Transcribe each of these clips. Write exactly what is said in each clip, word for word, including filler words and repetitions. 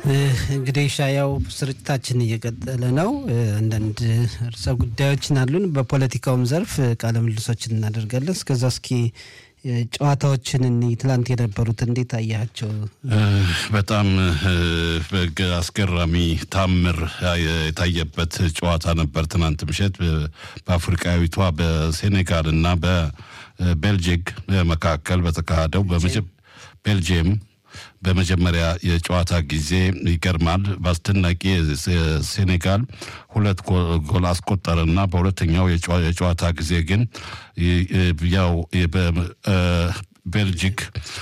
እንግዲህ ሻያው ስርጭታችን እየቀጠለ ነው። አንዳንድ ርዕሰ ጉዳዮችን አሉን በፖለቲካውም ዘርፍ ቃለ ምልልሶችን እናደርጋለን። እስከዛ እስኪ ጨዋታዎችን ትላንት የነበሩት እንዴት አያቸው? በጣም አስገራሚ ታምር የታየበት ጨዋታ ነበር ትናንት ምሽት በአፍሪካዊቷ በሴኔጋል እና በቤልጂክ መካከል በተካሄደው በቤልጂየም በመጀመሪያ የጨዋታ ጊዜ ይገርማል በአስደናቂ ሴኔጋል ሁለት ጎል አስቆጠረና በሁለተኛው የጨዋታ ጊዜ ግን ያው ቤልጂክ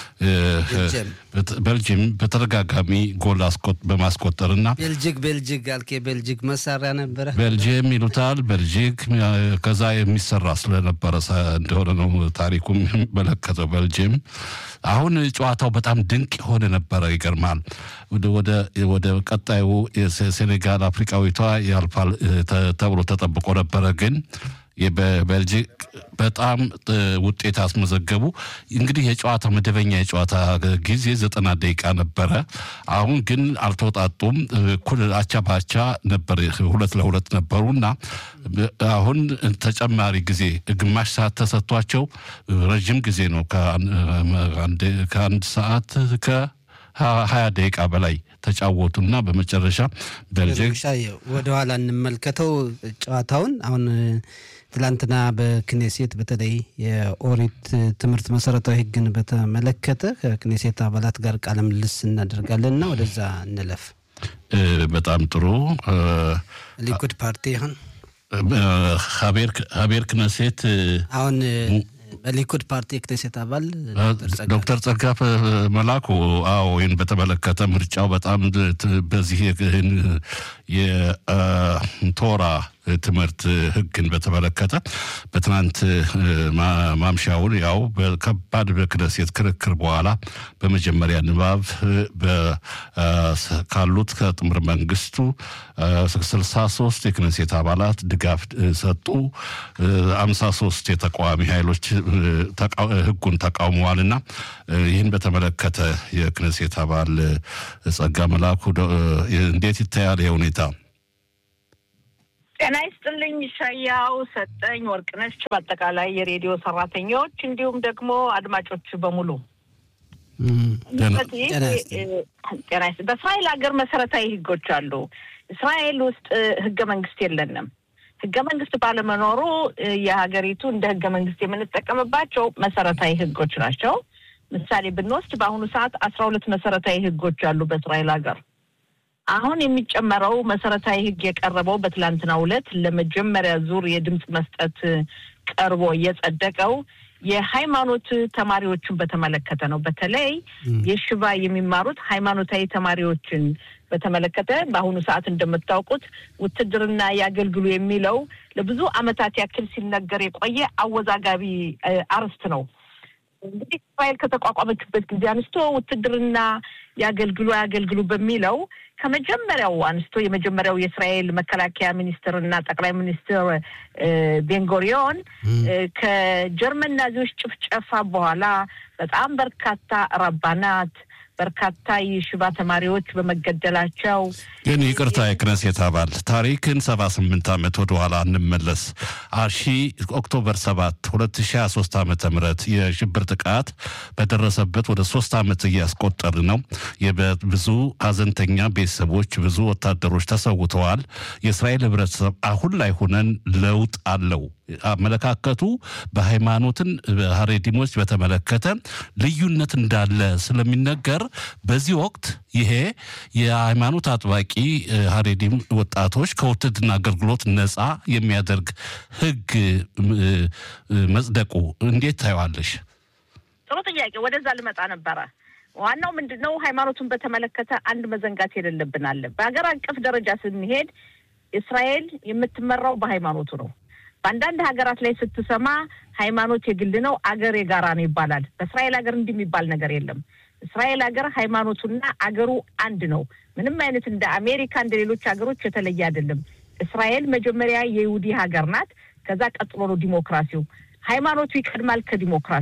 ቤልጂየም በተደጋጋሚ ጎል አስቆጥ በማስቆጠርና ቤልጂክ ቤልጂክ አልከ ቤልጂክ መሳሪያ ነበር ቤልጂየም ይሉታል ቤልጂክ ከዛ የሚሰራ ስለነበረ እንደሆነ ነው ታሪኩም በለከተው ቤልጂየም አሁን ጨዋታው በጣም ድንቅ ሆነ ነበር ይገርማል ወደ ወደ ወደ ቀጣዩ የሴኔጋል አፍሪካዊቷ ያልፋል ተብሎ ተጠብቆ ነበር ግን የቤልጂክ በጣም ውጤት አስመዘገቡ እንግዲህ የጨዋታ መደበኛ የጨዋታ ጊዜ ዘጠና ደቂቃ ነበር አሁን ግን አልተወጣጡም ኩል አቻ ባቻ ነበር ሁለት ለሁለት ነበሩና አሁን ተጨማሪ ጊዜ ግማሽ ሰዓት ተሰጥቷቸው ረጅም ጊዜ ነው ከአንድ ከአንድ ሰዓት ከ ሀያ ደቂቃ በላይ ተጫወቱና በመጨረሻ ቤልጂክ ወደ ኋላ እንመልከተው ጨዋታውን አሁን ትላንትና በክኔሴት በተለይ የኦሪት ትምህርት መሰረታዊ ህግን በተመለከተ ከክኔሴት አባላት ጋር ቃለ ምልልስ እናደርጋለንና ወደዛ እንለፍ። በጣም ጥሩ ሊኩድ ፓርቲ አሁን ሀቤር ሀቤር ክኔሴት አሁን በሊኩድ ፓርቲ ክኔሴት አባል ዶክተር ጸጋፍ መላኩ አዎ ይሄን በተመለከተ ምርጫው በጣም በዚህ የቶራ ትምህርት ህግን በተመለከተ በትናንት ማምሻውን ያው በከባድ በክኔሴት ክርክር በኋላ በመጀመሪያ ንባብ በካሉት ከጥምር መንግስቱ ስልሳ ሶስት የክኔሴት አባላት ድጋፍ ሰጡ ሃምሳ ሶስት የተቃዋሚ ኃይሎች ህጉን ተቃውመዋልና ይህን በተመለከተ የክኔሴት አባል ጸጋ መላኩ እንዴት ይታያል የሁኔታ? ጤና ይስጥልኝ ሻያው ሰጠኝ ወርቅነሽ በአጠቃላይ የሬዲዮ ሰራተኞች እንዲሁም ደግሞ አድማጮች በሙሉ በእስራኤል ሀገር መሰረታዊ ህጎች አሉ። እስራኤል ውስጥ ህገ መንግስት የለንም። ህገ መንግስት ባለመኖሩ የሀገሪቱ እንደ ህገ መንግስት የምንጠቀምባቸው መሰረታዊ ህጎች ናቸው። ምሳሌ ብንወስድ በአሁኑ ሰዓት አስራ ሁለት መሰረታዊ ህጎች አሉ በእስራኤል ሀገር። አሁን የሚጨመረው መሰረታዊ ህግ የቀረበው በትላንትናው ዕለት ለመጀመሪያ ዙር የድምጽ መስጠት ቀርቦ የጸደቀው የሃይማኖት ተማሪዎችን በተመለከተ ነው። በተለይ የሽባ የሚማሩት ሃይማኖታዊ ተማሪዎችን በተመለከተ በአሁኑ ሰዓት እንደምታውቁት ውትድርና ያገልግሉ የሚለው ለብዙ አመታት ያክል ሲነገር የቆየ አወዛጋቢ አርስት ነው። እንግዲህ እስራኤል ከተቋቋመችበት ጊዜ አንስቶ ውትድርና ያገልግሉ ያገልግሉ በሚለው ከመጀመሪያው አንስቶ የመጀመሪያው የእስራኤል መከላከያ ሚኒስትርና ጠቅላይ ሚኒስትር ቤንጎሪዮን ከጀርመን ናዚዎች ጭፍጨፋ በኋላ በጣም በርካታ ራባናት በርካታ የሽባ ተማሪዎች በመገደላቸው ግን ይቅርታ የክኔሴት አባል ታሪክን ሰባ ስምንት አመት ወደ ኋላ እንመለስ አሺ ኦክቶበር ሰባት ሁለት ሺህ ሃያ ሶስት ዓመተ ምህረት የሽብር ጥቃት በደረሰበት ወደ ሶስት አመት እያስቆጠረ ነው። የብዙ ሀዘንተኛ ቤተሰቦች ብዙ ወታደሮች ተሰውተዋል። የእስራኤል ህብረተሰብ አሁን ላይ ሆነን ለውጥ አለው አመለካከቱ በሃይማኖትን ሀሬዲሞች በተመለከተ ልዩነት እንዳለ ስለሚነገር በዚህ ወቅት ይሄ የሃይማኖት አጥባቂ ሀሬዲም ወጣቶች ከውትድርና አገልግሎት ነፃ የሚያደርግ ህግ መጽደቁ እንዴት ታያለሽ? ጥሩ ጥያቄ ወደዛ ልመጣ ነበር። ዋናው ምንድነው ሃይማኖቱን በተመለከተ አንድ መዘንጋት የሌለብን አለ። በአገር አቀፍ ደረጃ ስንሄድ እስራኤል የምትመራው በሃይማኖቱ ነው። በአንዳንድ ሀገራት ላይ ስትሰማ ሃይማኖት የግል ነው አገር የጋራ ነው ይባላል። በእስራኤል ሀገር እንዲህ የሚባል ነገር የለም። እስራኤል ሀገር ሃይማኖቱና አገሩ አንድ ነው። ምንም አይነት እንደ አሜሪካ እንደ ሌሎች ሀገሮች የተለየ አይደለም። እስራኤል መጀመሪያ የይሁዲ ሀገር ናት። ከዛ ቀጥሎ ነው ዲሞክራሲው። ሃይማኖቱ ይቀድማል ከዲሞክራሲው።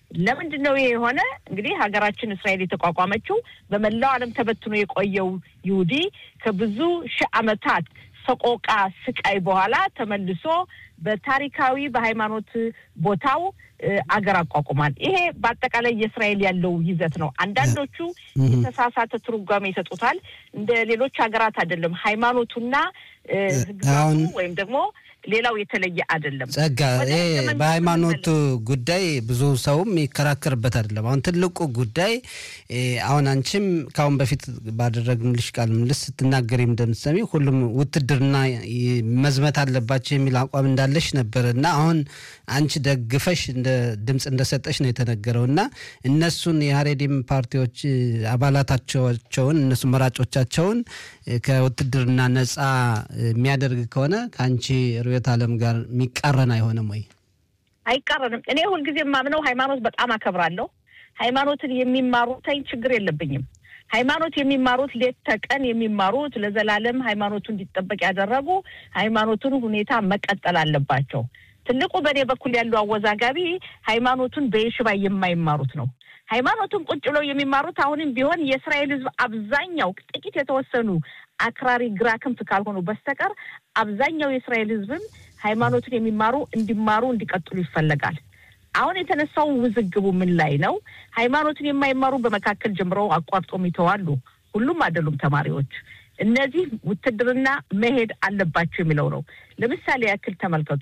ለምንድን ነው ይሄ ሆነ? እንግዲህ ሀገራችን እስራኤል የተቋቋመችው በመላው ዓለም ተበትኖ የቆየው ይሁዲ ከብዙ ሺህ ዓመታት ሰቆቃ ስቃይ በኋላ ተመልሶ በታሪካዊ በሃይማኖት ቦታው አገር አቋቁሟል። ይሄ በአጠቃላይ የእስራኤል ያለው ይዘት ነው። አንዳንዶቹ የተሳሳተ ትርጓሜ ይሰጡታል። እንደ ሌሎች ሀገራት አይደለም ሃይማኖቱና ህግጋቱ ወይም ደግሞ ሌላው የተለየ አይደለም። ጸጋ በሃይማኖቱ ጉዳይ ብዙ ሰውም ይከራከርበት አይደለም። አሁን ትልቁ ጉዳይ አሁን አንቺም ካሁን በፊት ባደረግንልሽ ቃል ምልስ ስትናገሪም እንደምትሰሚ ሁሉም ውትድርና መዝመት አለባቸው የሚል አቋም እንዳለሽ ነበርና አሁን አንቺ ደግፈሽ እንደ ድምጽ እንደሰጠሽ ነው የተነገረውና እነሱን የሃሬዲም ፓርቲዎች አባላታቸውን እነሱ መራጮቻቸውን ከውትድርና ነፃ የሚያደርግ ከሆነ ካንቺ ርዕዮተ ዓለም ጋር የሚቃረን አይሆንም ወይ? አይቃረንም። እኔ ሁሉ ጊዜ ማምነው ሃይማኖት በጣም አከብራለሁ። ሃይማኖትን የሚማሩት ችግር የለብኝም። ሃይማኖት የሚማሩት ሌት ተቀን የሚማሩት ለዘላለም ሃይማኖቱ እንዲጠበቅ ያደረጉ ሃይማኖቱን ሁኔታ መቀጠል አለባቸው። ትልቁ በኔ በኩል ያለው አወዛጋቢ ሃይማኖቱን በይሽባ የማይማሩት ነው። ሃይማኖቱን ቁጭ ብለው የሚማሩት አሁንም ቢሆን የእስራኤል ህዝብ አብዛኛው ጥቂት የተወሰኑ አክራሪ ግራ ክንፍ ካልሆኑ በስተቀር አብዛኛው የእስራኤል ህዝብም ሃይማኖቱን የሚማሩ እንዲማሩ እንዲቀጥሉ ይፈልጋል። አሁን የተነሳው ውዝግቡ ምን ላይ ነው? ሃይማኖቱን የማይማሩ በመካከል ጀምረው አቋርጦም ይተዋሉ። ሁሉም አይደሉም ተማሪዎች። እነዚህ ውትድርና መሄድ አለባቸው የሚለው ነው። ለምሳሌ ያክል ተመልከቱ።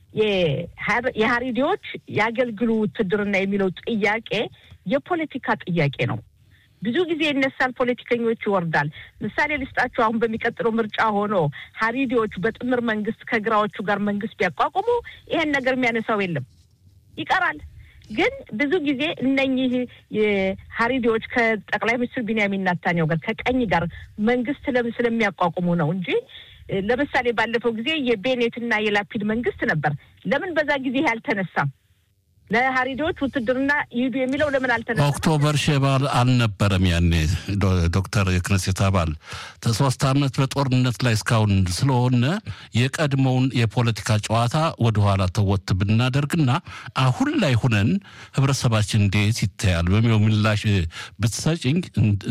የሃሪዲዎች ያገልግሉ ውትድርና የሚለው ጥያቄ የፖለቲካ ጥያቄ ነው። ብዙ ጊዜ እነሳን ፖለቲከኞች ይወርዳል። ምሳሌ ልስጣችሁ። አሁን በሚቀጥለው ምርጫ ሆኖ ሃሪዲዎች በጥምር መንግስት ከግራዎቹ ጋር መንግስት ቢያቋቁሙ ይሄን ነገር የሚያነሳው የለም፣ ይቀራል። ግን ብዙ ጊዜ እነኚህ የሃሪዲዎች ከጠቅላይ ሚኒስትር ቢንያሚን ኔታንያሁ ጋር ከቀኝ ጋር መንግስት ስለሚያቋቁሙ ነው እንጂ ለምሳሌ ባለፈው ጊዜ የቤኔትና የላፒድ መንግስት ነበር። ለምን በዛ ጊዜ ያልተነሳም? ለሃሪዶች ውትድርና ይዱ የሚለው ለምን አልተነሳም? ኦክቶበር ሸባል አልነበረም ያኔ ዶክተር የክነሴት አባል ተሶስት አመት በጦርነት ላይ እስካሁን ስለሆነ የቀድሞውን የፖለቲካ ጨዋታ ወደ ኋላ ተወት ብናደርግና አሁን ላይ ሆነን ህብረተሰባችን እንዴት ይታያል በሚለው ምላሽ ብትሰጪኝ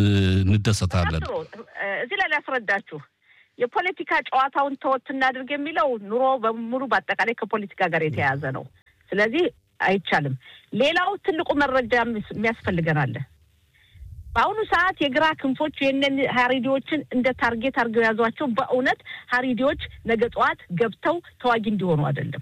እንደሰታለን። እዚህ ላይ ያስረዳችሁ የፖለቲካ ጨዋታውን ተወት እናድርግ የሚለው ኑሮ በሙሉ በአጠቃላይ ከፖለቲካ ጋር የተያያዘ ነው። ስለዚህ አይቻልም። ሌላው ትልቁ መረጃ የሚያስፈልገናል። በአሁኑ ሰዓት የግራ ክንፎች የነን ሃሪዲዎችን እንደ ታርጌት አድርገው ያዟቸው። በእውነት ሃሪዲዎች ነገ ጧት ገብተው ተዋጊ እንዲሆኑ አይደለም።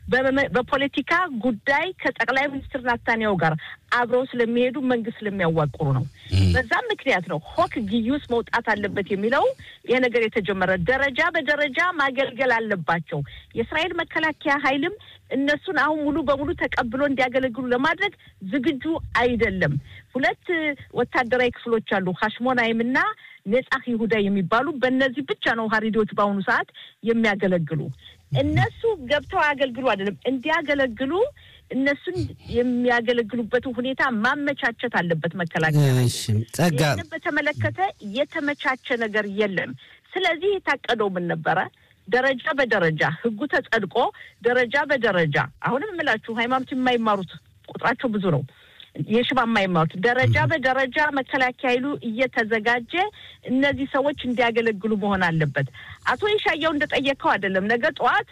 በፖለቲካ ጉዳይ ከጠቅላይ ሚኒስትር ኔታንያሁ ጋር አብረው ስለሚሄዱ መንግስት ስለሚያዋቅሩ ነው። በዛም ምክንያት ነው ሆክ ጊዩስ መውጣት አለበት የሚለው ይሄ ነገር የተጀመረ። ደረጃ በደረጃ ማገልገል አለባቸው። የእስራኤል መከላከያ ኃይልም እነሱን አሁን ሙሉ በሙሉ ተቀብሎ እንዲያገለግሉ ለማድረግ ዝግጁ አይደለም። ሁለት ወታደራዊ ክፍሎች አሉ፣ ሐሽሞናይምና ነጻህ ይሁዳ የሚባሉ። በእነዚህ ብቻ ነው ሃሪዲዎች በአሁኑ ሰዓት የሚያገለግሉ። እነሱ ገብተው ያገልግሉ አይደለም፣ እንዲያገለግሉ እነሱን የሚያገለግሉበት ሁኔታ ማመቻቸት አለበት መከላከያ። እሺ ጸጋ በተመለከተ የተመቻቸ ነገር የለም። ስለዚህ የታቀደው ምን ነበረ? ደረጃ በደረጃ ህጉ ተጸድቆ ደረጃ በደረጃ አሁንም እምላችሁ ሃይማኖት የማይማሩት ቁጥራቸው ብዙ ነው። የሽባ የማይማሩት ደረጃ በደረጃ መከላከያ ኃይሉ እየተዘጋጀ እነዚህ ሰዎች እንዲያገለግሉ መሆን አለበት። አቶ ይሻያው እንደጠየቀው አይደለም። ነገ ጧት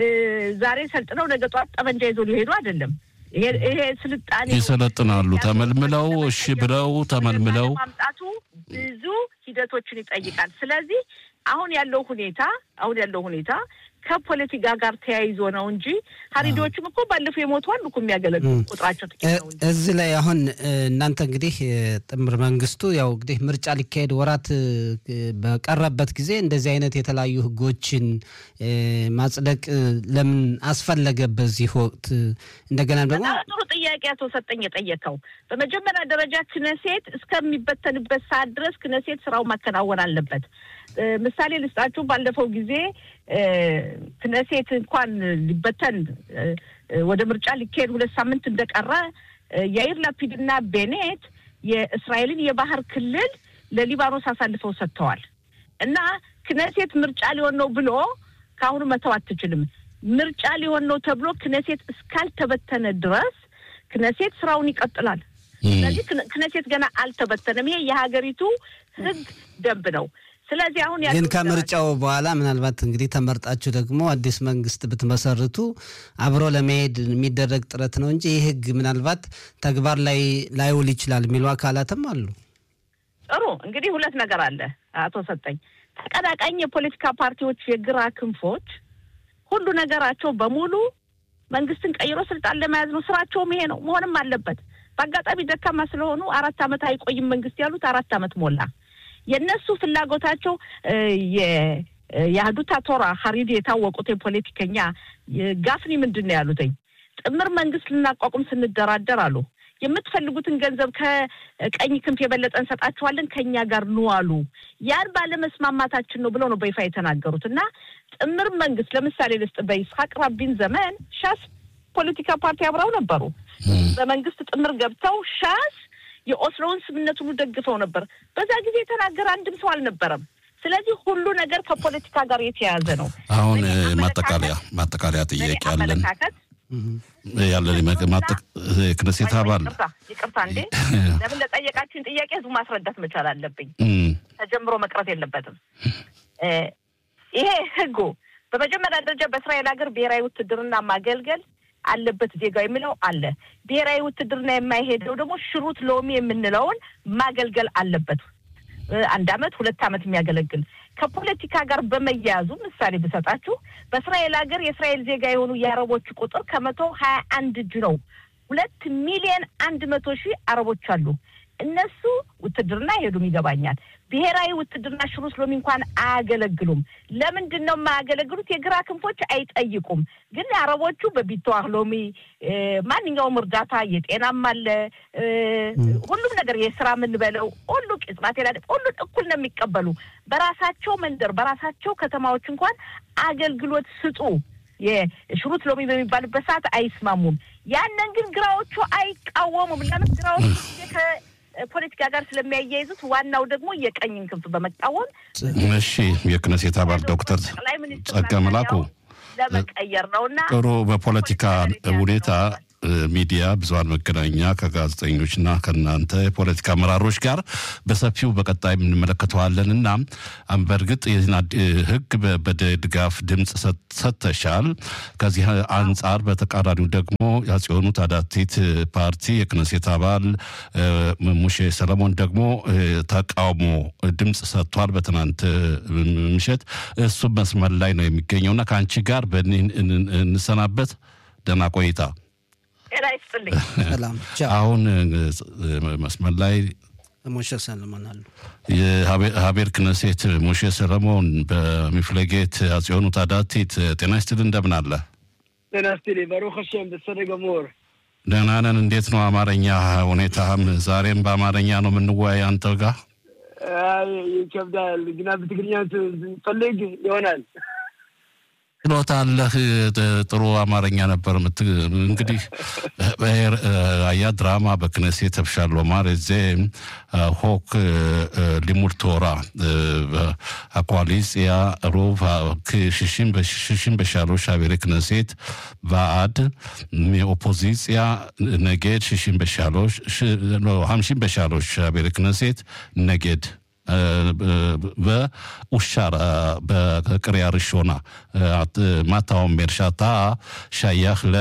ዛሬ ሰልጥነው ነገ ጧት ጠመንጃ ይዘው ሊሄዱ አይደለም። ይሄ ይሄ ስልጣኔ ይሰለጥናሉ። ተመልምለው እሺ ብለው ተመልምለው ማምጣቱ ብዙ ሂደቶችን ይጠይቃል። ስለዚህ አሁን ያለው ሁኔታ አሁን ያለው ሁኔታ ከፖለቲካ ጋር ተያይዞ ነው እንጂ ሃሪዲዎችም እኮ ባለፈው የሞቱ አሉ እኮ የሚያገለግሉ ቁጥራቸው ጥቂት ነው። እዚህ ላይ አሁን እናንተ እንግዲህ ጥምር መንግስቱ ያው እንግዲህ ምርጫ ሊካሄድ ወራት በቀረበት ጊዜ እንደዚህ አይነት የተለያዩ ህጎችን ማጽደቅ ለምን አስፈለገ በዚህ ወቅት? እንደገና ደግሞ ጥሩ ጥያቄ አቶ ሰጠኝ የጠየቀው በመጀመሪያ ደረጃ ክነሴት እስከሚበተንበት ሰዓት ድረስ ክነሴት ስራው ማከናወን አለበት። ምሳሌ ልስጣችሁ። ባለፈው ጊዜ ክነሴት እንኳን ሊበተን ወደ ምርጫ ሊካሄድ ሁለት ሳምንት እንደቀረ ያይር ላፒድና ቤኔት የእስራኤልን የባህር ክልል ለሊባኖስ አሳልፈው ሰጥተዋል እና ክነሴት ምርጫ ሊሆን ነው ብሎ ካሁን መተው አትችልም። ምርጫ ሊሆን ነው ተብሎ ክነሴት እስካልተበተነ ድረስ ክነሴት ስራውን ይቀጥላል ስለዚህ ክነሴት ገና አልተበተነም ይሄ የሀገሪቱ ህግ ደንብ ነው ስለዚህ አሁን ያለው ከምርጫው በኋላ ምናልባት እንግዲህ ተመርጣችሁ ደግሞ አዲስ መንግስት ብትመሰርቱ አብሮ ለመሄድ የሚደረግ ጥረት ነው እንጂ ይሄ ህግ ምናልባት ተግባር ላይ ላይውል ይችላል የሚሉ አካላትም አሉ ጥሩ እንግዲህ ሁለት ነገር አለ አቶ ሰጠኝ ተቀዳቃኝ የፖለቲካ ፓርቲዎች የግራ ክንፎች ሁሉ ነገራቸው በሙሉ መንግስትን ቀይሮ ስልጣን ለመያዝ ነው ስራቸው ይሄ ነው መሆንም አለበት በአጋጣሚ ደካማ ስለሆኑ አራት አመት አይቆይም መንግስት ያሉት አራት አመት ሞላ የነሱ ፍላጎታቸው የያህዱታ ቶራ ሐሪድ የታወቁት የፖለቲከኛ ጋፍኒ ምንድነው ያሉትኝ ጥምር መንግስት ልናቋቁም ስንደራደር አሉ የምትፈልጉትን ገንዘብ ከቀኝ ክንፍ የበለጠን ሰጣችኋለን ከኛ ጋር ነው አሉ ያን ባለመስማማታችን ነው ብለው ነው በይፋ የተናገሩትና ጥምር መንግስት ለምሳሌ ለስጥ በይስሐቅ ራቢን ዘመን ሻስ ፖለቲካ ፓርቲ አብረው ነበሩ በመንግስት ጥምር ገብተው ሻስ የኦስሎን ስምምነቱን ደግፈው ነበር በዛ ጊዜ የተናገረ አንድም ሰው አልነበረም ስለዚህ ሁሉ ነገር ከፖለቲካ ጋር የተያያዘ ነው አሁን ማጠቃለያ ማጠቃለያ ጥያቄ አለን ያለን ማጠቅ ክነሴት አባል ይቅርታ እንዴ ለምን ለጠየቃችን ጥያቄ ህዝቡ ማስረዳት መቻል አለብኝ ተጀምሮ መቅረት የለበትም ይሄ ህጉ በመጀመሪያ ደረጃ በእስራኤል ሀገር ብሔራዊ ውትድርና ማገልገል አለበት ዜጋው የሚለው አለ ብሔራዊ ውትድርና የማይሄደው ደግሞ ሽሩት ሎሚ የምንለውን ማገልገል አለበት አንድ አመት ሁለት አመት የሚያገለግል ከፖለቲካ ጋር በመያያዙ ምሳሌ ብሰጣችሁ በእስራኤል ሀገር የእስራኤል ዜጋ የሆኑ የአረቦች ቁጥር ከመቶ ሃያ አንድ እጅ ነው ሁለት ሚሊዮን አንድ መቶ ሺህ አረቦች አሉ እነሱ ውትድርና ሄዱም ይገባኛል ብሔራዊ ውትድርና ሽሩት ሎሚ እንኳን አያገለግሉም ለምንድነው ማያገለግሉት የግራ ክንፎች አይጠይቁም ግን አረቦቹ በቢቷህ ሎሚ ማንኛውም እርዳታ የጤናም አለ ሁሉም ነገር የሥራ ምን በለው ሁሉ ቅጽባት ይላል ሁሉ እኩል ነው የሚቀበሉ በራሳቸው መንደር በራሳቸው ከተማዎች እንኳን አገልግሎት ስጡ የሽሩት ሎሚ በሚባልበት ሰዓት አይስማሙም ያንን ግን ግራዎቹ አይቃወሙም ለምን ግራዎቹ ፖለቲካ ጋር ስለሚያያይዙት ዋናው ደግሞ የቀኝን ክንፍ በመቃወም እሺ የክነሴት አባል ዶክተር ጸጋ መላኩ ለመቀየር ነውና ጥሩ በፖለቲካ ሁኔታ ሚዲያ ብዙሃን መገናኛ ከጋዜጠኞችና ከናንተ ፖለቲካ መራሮች ጋር በሰፊው በቀጣይ እንመለከተዋለንና በእርግጥ የዚህን ህግ በድጋፍ ድምጽ ሰጥተሻል ከዚህ አንፃር በተቃራኒው ደግሞ ያጽዮኑት አዳቲት ፓርቲ የክነሴት አባል ሙሼ ሰለሞን ደግሞ ተቃውሞ ድምጽ ሰጥቷል በትናንት ምሽት እሱ መስመር ላይ ነው የሚገኘውና ካንቺ ጋር እንሰናበት ደህና ቆይታ ሰላም አሁን መስመር ላይ ሙሼ ሰለሞን አሉ የሀቤር ክነሴት ሙሼ ሰለሞን በሚፍለጌት አጽዮኑት አዳቲት ጤና ይስጥልኝ እንደምን አለ ጤና ይስጥልኝ ባሩክ ሀሸም በሰደ ገሞር ደህና ነን እንዴት ነው አማርኛ ሁኔታም ዛሬም በአማርኛ ነው የምንወያይ አንተ ጋር አይ ይከብዳል ግን በትግርኛ ፈልግ ይሆናል ሎታለህ ጥሩ አማርኛ ነበር እንግዲህ አያ ድራማ በክነሴት ተብሻሎ ማርዜ ሆክ ሊሙር ቶራ አኳሊሲያ ሮቭ ከሽሽም በሽሽም በሻሎሽ አቤሬ ክነሴት ባአድ ኦፖዚሲያ ነገድ ሽሽም በሻሎሽ ሃምሽም በሻሎሽ አቤሬ ክነሴት ነገድ በኡሻራ በቅሪያ ርሾና ማታውን ሜርሻታ ሻያህ ለ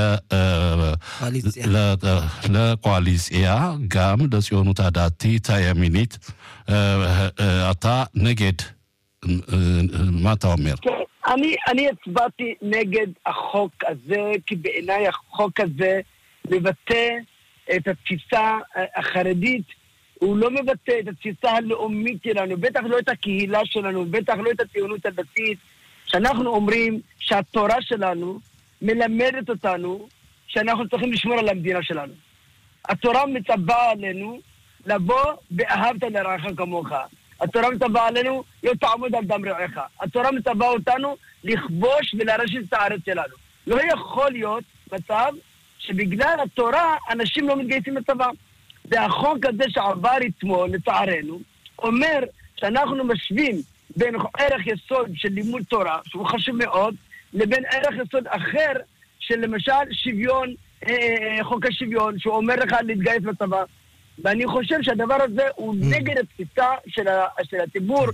ለኮአሊሲያ ጋም ለጽዮኑት አዳቲ ታያሚኒት አታ ነገድ ማታውን ሜር אני אני הצבעתי נגד החוק הזה כי בעיניי החוק הזה מבטא את התפיסה החרדית הוא לא מבטא את התפיסה הלאומית שלנו, בטח לא את הקהילה שלנו, בטח לא את הציונות הדתית, שאנחנו אומרים שהתורה שלנו מלמדת אותנו שאנחנו צריכים לשמור על המדינה שלנו. התורה מצווה עלינו לבוא באהבת לרעך כמוך. התורה מצווה עלינו לא תעמוד על דם רעך. התורה מצווה אותנו לכבוש ולרשת את הארץ שלנו. לא יכול להיות מצב שבגלל התורה אנשים לא מתגייסים לצבא. והחוק הזה שעבר אתמול, לצערנו, אומר שאנחנו משווים בין ערך יסוד של לימוד תורה, שהוא חשוב מאוד, לבין ערך יסוד אחר של למשל שוויון חוק השוויון, שהוא אומר לך להתגייס לצבא. ואני חושב שהדבר הזה הוא נגד התפיסה של הציבור,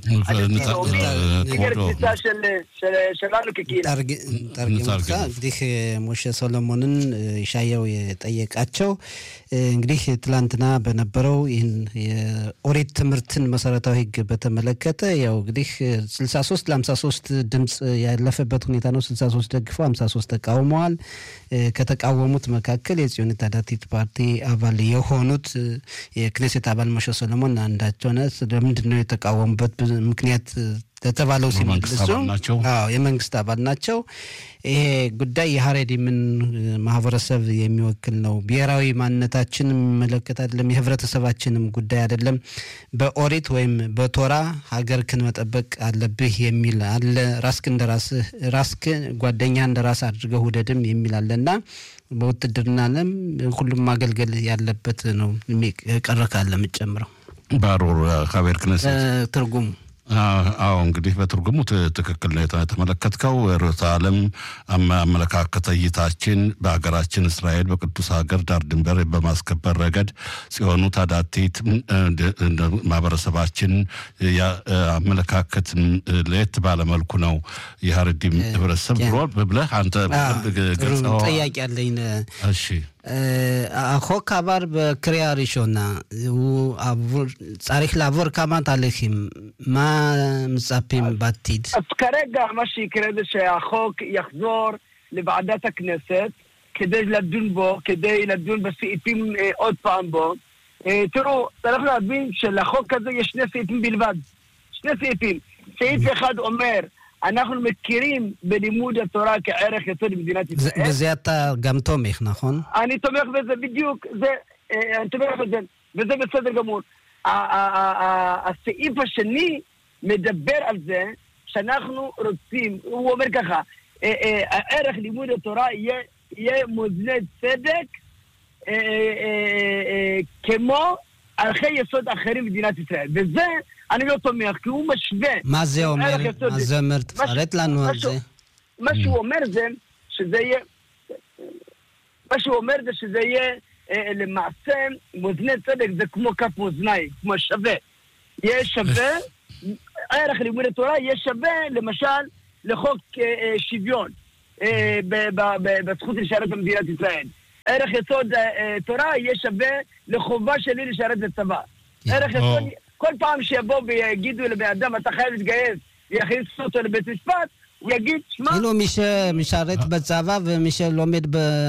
נגד התפיסה שלנו כקהילה. תרגם אותך, እንግዲህ ሞሼ ሶሎሞንን ይሻየው የጠየቃቸው እንግዲህ ትላንትና በነበረው ይህን የኦሪት ትምህርትን መሰረታዊ ህግ በተመለከተ ያው እንግዲህ ስልሳ ሶስት ለሃምሳ ሶስት ድምጽ ያለፈበት ሁኔታ ነው። ስልሳ ሶስት ደግፈው ሃምሳ ሶስት ተቃውመዋል። ከተቃወሙት መካከል የጽዮን ታዳቲት ፓርቲ አባል የሆኑት የክኔሴት አባል ሞሼ ሶሎሞን አንዳቸው ነው። ለምንድነው የተቃወሙበት ምክንያት ተተባለው ሲመልሱ አዎ የመንግስት አባል ናቸው። ይሄ ጉዳይ የሐሬዲምን ማህበረሰብ የሚወክል ነው። ብሔራዊ ማንነታችን መለከት አይደለም፣ የህብረተሰባችንም ጉዳይ አይደለም። በኦሪት ወይም በቶራ ሀገርክን መጠበቅ አለብህ የሚል አለ። ራስክን እንደራስህ ራስክን ጓደኛ እንደራስ አድርገህ ውደድም የሚል አለና በውትድርና ዓለም ሁሉም ማገልገል ያለበት ነው። የሚቀረካለ ምጨምረው ባሮር ሀቤር ክነሰት ትርጉም አዎ እንግዲህ በትርጉሙ ትክክል ነው የተመለከትከው። ርዕሰ ዓለም አመለካከት እይታችን በሀገራችን እስራኤል በቅዱስ ሀገር ዳር ድንበር በማስከበር ረገድ ጽዮኑ ታዳቲት ማህበረሰባችን አመለካከት ለየት ባለ መልኩ ነው የሐሬዲም ህብረተሰብ ብሎ ብለህ አንተ ገልጸው ጥያቄ አለኝ። እሺ החוק עבר בקריאה ראשונה, הוא עבור, צריך לעבור כמה תהליכים. מה מצפים בעתיד? אז כרגע מה שיקרה זה שהחוק יחזור לוועדת הכנסת כדי לדון בו, כדי לדון בסעיפים אה, עוד פעם בו. אה, תראו, צריך להבין שלחוק הזה יש שני סעיפים בלבד. שני סעיפים. סעיף אחד אומר אנחנו מכירים בלימוד התורה כערך יסוד במדינת ישראל. וזה אתה גם תומך, נכון? אני תומך בזה בדיוק, זה, אני תומך בזה, וזה בסדר גמור. הסעיף השני מדבר על זה שאנחנו רוצים, הוא אומר ככה, הערך לימוד התורה יהיה מוזנה צדק כמו ערכי יסוד אחרים במדינת ישראל. וזה אני לא תומך, כי הוא משווה. מה זה אומר? מה זה אומר? תפרט לנו על זה. מה שהוא אומר זה שזה יהיה, מה שהוא אומר זה שזה יהיה למעשה מוזני צדק, זה כמו כף מאזניים, כמו שווה. יהיה שווה, ערך לימוד התורה יהיה שווה למשל לחוק שוויון בזכות לשרת במדינת ישראל. ערך יסוד תורה יהיה שווה לחובה שלי לשרת בצבא. ערך יסוד... כל פעם שיבוא ויגידו לבאדם, אתה חייב להתגייס, ויכניסו אותו לבית משפט, הוא יגיד, שמה... כאילו מי שמשרת בצבא ומי שלומד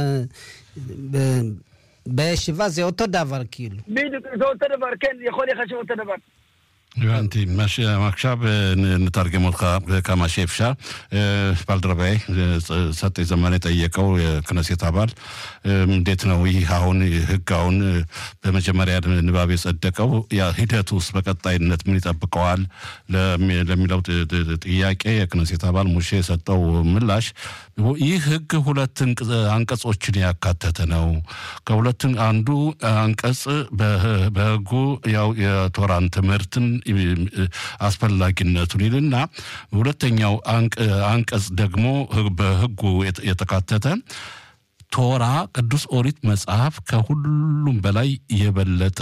בישיבה, זה אותו דבר, כאילו. בדיוק, זה אותו דבר, כן, יכול לחשב אותו דבר. הבנתי, עכשיו נתרגם אותך כמה שאפשר. ባልደረባዬ ሰጠኝ ዘመነ ጠየቀው የክነሴት አባል እንዴት ነው ይህ አሁን ህጋውን በመጀመሪያ ንባብ የጸደቀው ያ ሂደት ውስጥ በቀጣይነት ምን ይጠብቀዋል ለሚለው ጥያቄ የክነሴት አባል ሙሼ ሰጠው ምላሽ ይህ ህግ ሁለት አንቀጾችን ያካተተ ነው። ከሁለት አንዱ አንቀጽ በህጉ ያው የቶራን ትምህርትን አስፈላጊነቱን ይልና ሁለተኛው አንቀጽ ደግሞ በህጉ የተካተተ ቶራ ቅዱስ ኦሪት መጽሐፍ ከሁሉም በላይ የበለጠ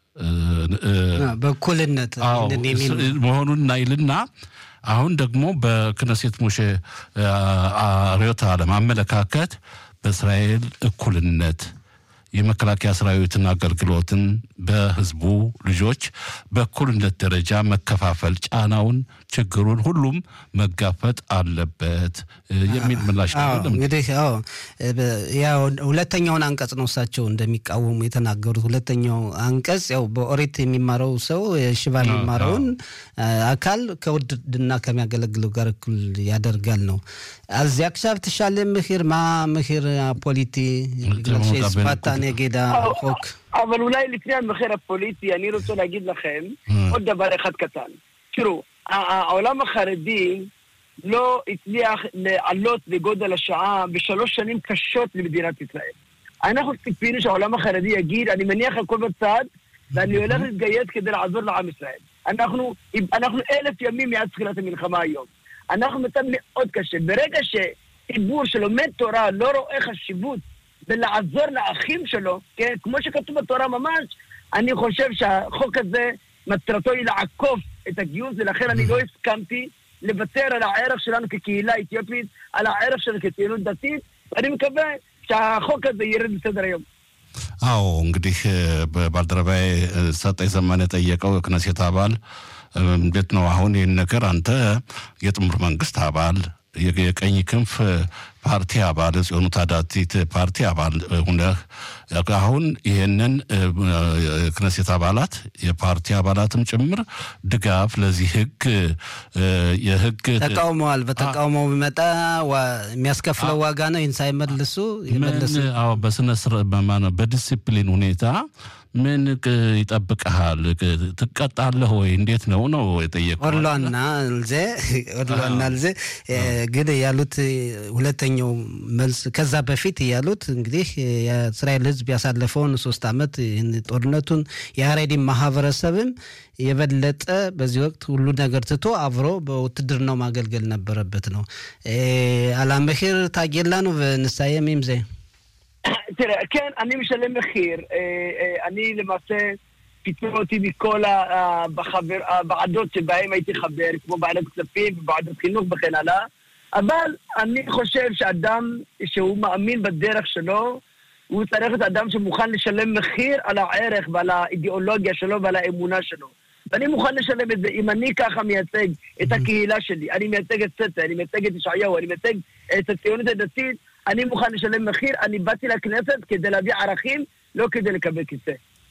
በኩልነት እንደሚል መሆኑን ይልና አሁን ደግሞ በክነሴት ሙሼ ርዕዮተ ዓለም አመለካከት በእስራኤል እኩልነት የመከላከያ ሰራዊትን አገልግሎትን በህዝቡ ልጆች በእኩልነት ደረጃ መከፋፈል ጫናውን ችግሩን ሁሉም መጋፈጥ አለበት የሚል ምላሽ ነው። እንግዲህ ያው ያው ሁለተኛውን አንቀጽ ነው እሳቸው እንደሚቃወሙ የተናገሩት። ሁለተኛው አንቀጽ ያው በኦሪት የሚማረው ሰው የሽባ የሚማረውን አካል ከውድድና ከሚያገለግለው ጋር እኩል ያደርጋል ነው። አዚያ ክሳብ ተሻለ ምክር ማ ምክር ፖሊቲ ስፓታ נגד החוק. אבל אולי לפני המחיר הפוליטי, אני רוצה להגיד לכם עוד דבר אחד קטן. תראו, העולם החרדי לא הצליח לעלות בגודל השעה בשלוש שנים קשות למדינת ישראל. אנחנו ציפינו שהעולם החרדי יגיד, אני מניח הכל בצד, ואני הולך להתגייס כדי לעזור לעם ישראל. אנחנו, אנחנו אלף ימים מאז תחילת המלחמה היום. אנחנו מצב מאוד קשה. ברגע שציבור שלומד תורה לא רואה חשיבות ולעזור לאחים שלו, כן? כמו שכתוב בתורה ממש, אני חושב שהחוק הזה מטרתו היא לעקוף את הגיוס, ולכן אני לא הסכמתי לוותר על הערך שלנו כקהילה אתיופית, על הערך שלנו כציונות דתית, ואני מקווה שהחוק הזה ירד בסדר היום. አዎ እንግዲህ በባልደረባዬ ሰጠኝ ዘመነ ጠየቀው ክነሴት አባል እንዴት ነው አሁን ይሄን ነገር አንተ የጥምር መንግስት አባል የቀኝ ክንፍ ፓርቲ አባል ጽዮኑ ታዳቲት ፓርቲ አባል ሆነህ አሁን ይሄንን ክነሴት አባላት የፓርቲ አባላትም ጭምር ድጋፍ ለዚህ ህግ የህግ ተቃውመዋል በተቃውሞው ቢመጣ የሚያስከፍለው ዋጋ ነው ይህን ሳይመልሱ ይመልሱ አዎ በስነ ስርዓት በዲሲፕሊን ሁኔታ ምን ይጠብቀሃል ትቀጣለህ ወይ እንዴት ነው ነው የጠየቀው ወላና ልዜ ወላና ልዜ ግን ያሉት ሁለተኛው መልስ ከዛ በፊት ያሉት እንግዲህ የእስራኤል ህዝብ ያሳለፈውን ሶስት አመት ጦርነቱን የአሬዲ ማህበረሰብም የበለጠ በዚህ ወቅት ሁሉ ነገር ትቶ አብሮ በውትድርናው ማገልገል ነበረበት ነው አላመኺር ታጌላ ነው በንሳየም ይምዘ תראה, כן, אני משלם מחיר. אני למעשה פיטרו אותי מכל הוועדות שבהם הייתי חבר, כמו ועדת כספים וועדת חינוך וכן הלאה, אבל אני חושב שאדם שהוא מאמין בדרך שלו, הוא צריך את האדם שמוכן לשלם מחיר על הערך ועל האידיאולוגיה שלו ועל האמונה שלו. ואני מוכן לשלם את זה. אם אני ככה מייצג את הקהילה שלי, אני מייצג את סטה, אני מייצג את ישעיהו, אני מייצג את הציונות הדתית, אני מוכן לשלם מחיר, אני באתי לכנסת כדי להביא ערכים, לא כדי לקבל כיסא.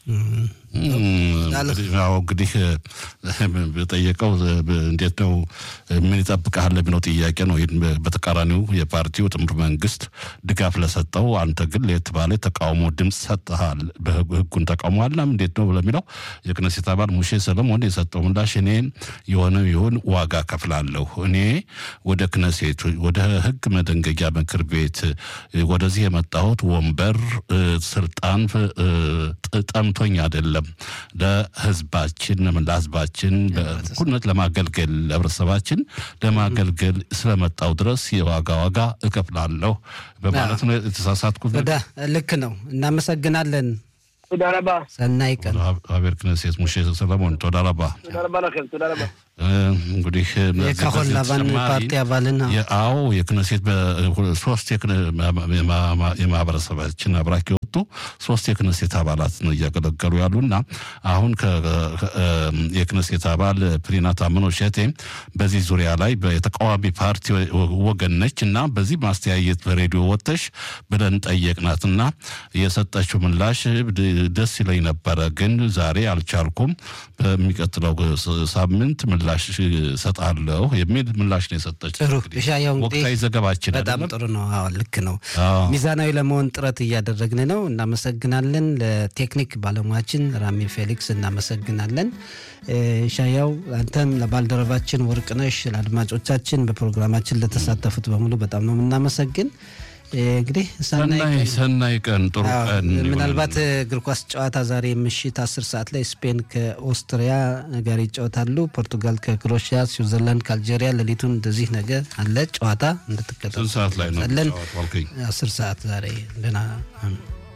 አዎ እንግዲህ በጠየቀው እንዴት ነው ምን ይጠብቃል ለሚለው ጥያቄ ነው በተቃራኒው የፓርቲው ጥምር መንግስት ድጋፍ ለሰጠው አንተ ግን ለተባለ ተቃውሞ ድምጽ ሰጥተሃል በህጉን ተቃውሟል እንዴት ነው ለሚለው የክነሴት አባል ሙሼ ሰለሞን የሰጠው ምላሽ እኔ የሆነ ይሁን ዋጋ ከፍላለሁ እኔ ወደ ክነሴት ወደ ህግ መደንገጊያ ምክር ቤት ወደዚህ የመጣሁት ወንበር ስልጣን ጠምቶኝ አይደለም ለህዝባችን ለህዝባችን በኩነት ለማገልገል ለብረሰባችን ለማገልገል ስለመጣው ድረስ የዋጋ ዋጋ እከፍላለሁ በማለት ነው የተሳሳትኩት ወደ ልክ ነው እናመሰግናለን תודה רבה ሰናይ ቀን አቤር ክነሴት ሙሼ ሰለሞን תודה רבה תודה רבה לכם תודה רבה እንግዲህ የካሆን ላቫን ፓርቲ አባልና ያው የክነሴት በሶስት የማህበረሰባችን አብራክ የወጡ ሶስት የክነሴት አባላት ነው እያገለገሉ ያሉና አሁን የክነሴት አባል ፕሪናታ መኖሸቴ በዚህ ዙሪያ ላይ በተቃዋሚ ፓርቲ ወገን ነችና በዚህ ማስተያየት በሬዲዮ ወጥተሽ ብለን ጠየቅናትና የሰጠችው ምላሽ ደስ ይለኝ ነበር ግን ዛሬ አልቻልኩም በሚቀጥለው ሳምንት ምላሽ ሰጣለሁ የሚል ምላሽ ነው የሰጠች ጥሩ እሻያው እንግዲህ ወቅታዊ ዘገባችን በጣም ጥሩ ነው አዎ ልክ ነው ሚዛናዊ ለመሆን ጥረት እያደረግን ነው እናመሰግናለን ለቴክኒክ ባለሙያችን ራሚ ፌሊክስ እናመሰግናለን እሻያው አንተም ለባልደረባችን ወርቅነሽ ለአድማጮቻችን በፕሮግራማችን ለተሳተፉት በሙሉ በጣም ነው እናመሰግን እንግዲህ ሰናይ ሰናይ ቀን ጥሩ ቀን ምናልባት እግር ኳስ ጨዋታ ዛሬ ምሽት አስር ሰዓት ላይ ስፔን ከኦስትሪያ ጋር ይጫወታሉ ፖርቱጋል ከክሮኤሺያ ስዊዘርላንድ ከአልጄሪያ ለሊቱን እንደዚህ ነገር አለ ጨዋታ እንድትከታተሉ ሰዓት ላይ ነው አስር ሰዓት ዛሬ እንደና